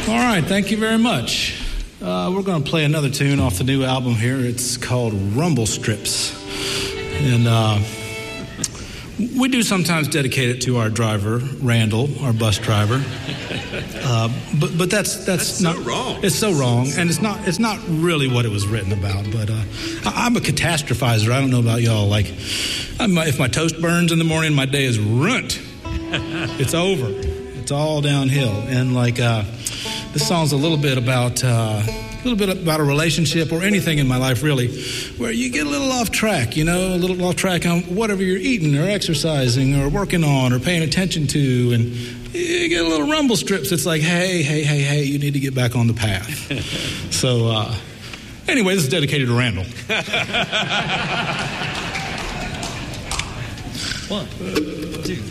All right, thank you very much. We're going to play another tune off the new album here. It's called Rumble Strips. And we do sometimes dedicate it to our driver, Randall, our bus driver. But that's not so wrong. It's so wrong, and it's not really what it was written about. But I'm a catastrophizer. I don't know about y'all. Like, if my toast burns in the morning, my day is ruined. It's over. It's all downhill. And like this song's a little bit about a relationship or anything in my life, really, where you get a little off track, a little off track on whatever you're eating or exercising or working on or paying attention to, and you get a little rumble strips. It's like, hey, you need to get back on the path. So, anyway, this is dedicated to Randall. 1, 2.